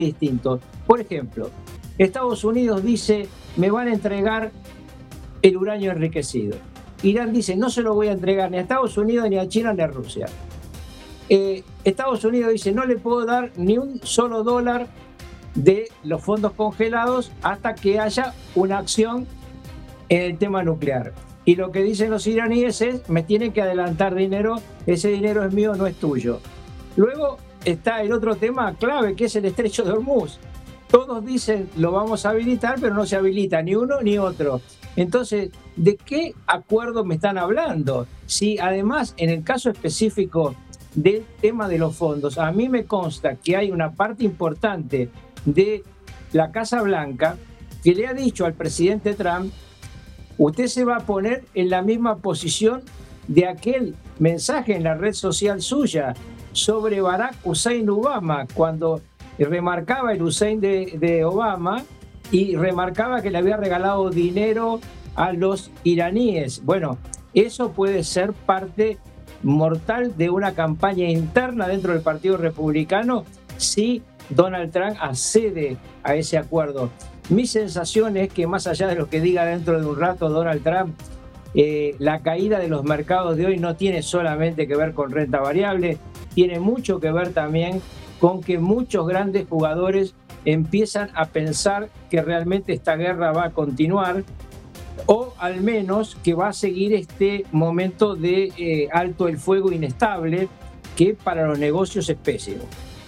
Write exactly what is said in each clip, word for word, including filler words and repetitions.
distintos. Por ejemplo, Estados Unidos dice, me van a entregar el uranio enriquecido. Irán dice, no se lo voy a entregar ni a Estados Unidos, ni a China, ni a Rusia. Eh, Estados Unidos dice, no le puedo dar ni un solo dólar de los fondos congelados hasta que haya una acción en el tema nuclear. Y lo que dicen los iraníes es, me tienen que adelantar dinero, ese dinero es mío, no es tuyo. Luego está el otro tema clave, que es el estrecho de Hormuz. Todos dicen, lo vamos a habilitar, pero no se habilita ni uno ni otro. Entonces, ¿de qué acuerdo me están hablando? Si además, en el caso específico del tema de los fondos, a mí me consta que hay una parte importante de la Casa Blanca que le ha dicho al presidente Trump, usted se va a poner en la misma posición de aquel mensaje en la red social suya sobre Barack Hussein Obama, cuando remarcaba el Hussein de, de Obama y remarcaba que le había regalado dinero a los iraníes. Bueno, eso puede ser parte mortal de una campaña interna dentro del Partido Republicano si Donald Trump accede a ese acuerdo. Mi sensación es que más allá de lo que diga dentro de un rato Donald Trump, eh, la caída de los mercados de hoy no tiene solamente que ver con renta variable, tiene mucho que ver también con que muchos grandes jugadores empiezan a pensar que realmente esta guerra va a continuar o al menos que va a seguir este momento de eh, alto el fuego inestable que para los negocios es pésimo.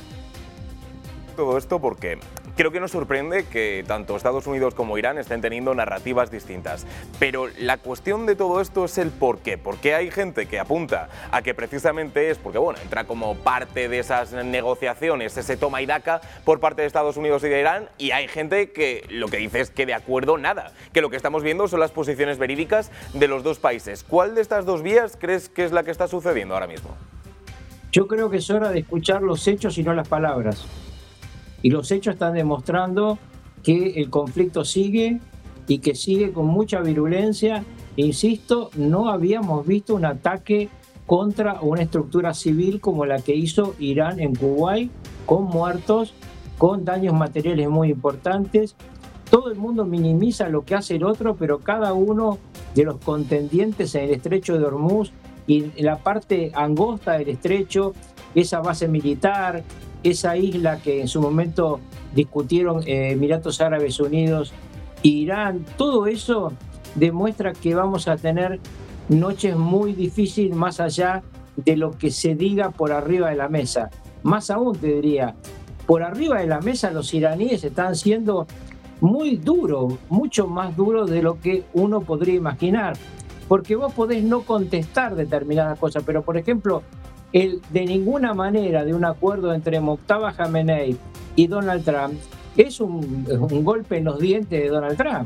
Todo esto porque creo que nos sorprende que tanto Estados Unidos como Irán estén teniendo narrativas distintas. Pero la cuestión de todo esto es el por qué. ¿Por qué hay gente que apunta a que precisamente es porque, bueno, entra como parte de esas negociaciones, ese toma y daca por parte de Estados Unidos y de Irán? Y hay gente que lo que dice es que de acuerdo nada, que lo que estamos viendo son las posiciones verídicas de los dos países. ¿Cuál de estas dos vías crees que es la que está sucediendo ahora mismo? Yo creo que es hora de escuchar los hechos y no las palabras. Y los hechos están demostrando que el conflicto sigue y que sigue con mucha virulencia. Insisto, no habíamos visto un ataque contra una estructura civil como la que hizo Irán en Kuwait, con muertos, con daños materiales muy importantes. Todo el mundo minimiza lo que hace el otro, pero cada uno de los contendientes en el estrecho de Hormuz y en la parte angosta del estrecho, esa base militar, esa isla que en su momento discutieron eh, Emiratos Árabes Unidos, Irán, todo eso demuestra que vamos a tener noches muy difíciles más allá de lo que se diga por arriba de la mesa. Más aún te diría, por arriba de la mesa los iraníes están siendo muy duros, mucho más duros de lo que uno podría imaginar, porque vos podés no contestar determinadas cosas, pero por ejemplo, el de ninguna manera de un acuerdo entre Mojtaba Khamenei y Donald Trump es un, un golpe en los dientes de Donald Trump.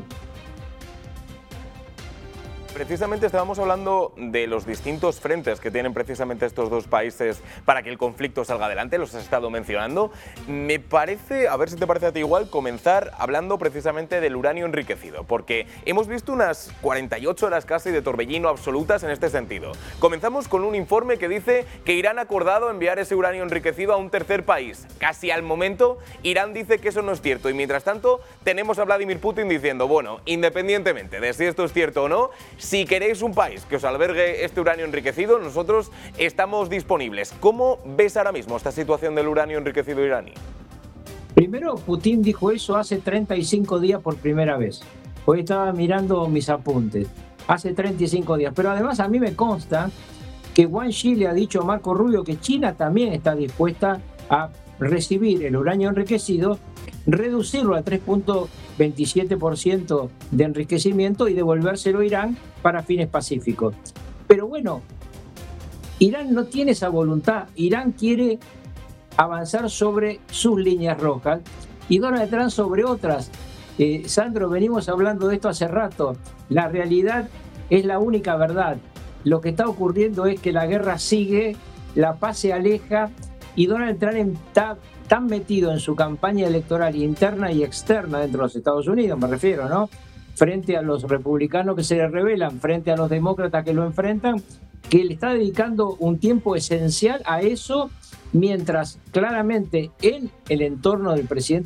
Precisamente estábamos hablando de los distintos frentes que tienen precisamente estos dos países para que el conflicto salga adelante, los has estado mencionando. Me parece, a ver si te parece a ti igual, comenzar hablando precisamente del uranio enriquecido, porque hemos visto unas cuarenta y ocho horas casi de torbellino absolutas en este sentido. Comenzamos con un informe que dice que Irán ha acordado enviar ese uranio enriquecido a un tercer país. Casi al momento, Irán dice que eso no es cierto y mientras tanto tenemos a Vladimir Putin diciendo, bueno, independientemente de si esto es cierto o no, si queréis un país que os albergue este uranio enriquecido, nosotros estamos disponibles. ¿Cómo ves ahora mismo esta situación del uranio enriquecido iraní? Primero, Putin dijo eso hace treinta y cinco días por primera vez. Hoy estaba mirando mis apuntes. Hace treinta y cinco días. Pero además a mí me consta que Wang Yi le ha dicho a Marco Rubio que China también está dispuesta a recibir el uranio enriquecido, reducirlo a tres punto veintisiete por ciento de enriquecimiento y devolvérselo a Irán para fines pacíficos. Pero bueno, Irán no tiene esa voluntad. Irán quiere avanzar sobre sus líneas rojas y Donald Trump sobre otras. Eh, Sandro, venimos hablando de esto hace rato. La realidad es la única verdad. Lo que está ocurriendo es que la guerra sigue, la paz se aleja y Donald Trump está tan metido en su campaña electoral interna y externa dentro de los Estados Unidos, me refiero, ¿no? Frente a los republicanos que se le rebelan, frente a los demócratas que lo enfrentan, que le está dedicando un tiempo esencial a eso mientras claramente en el entorno del presidente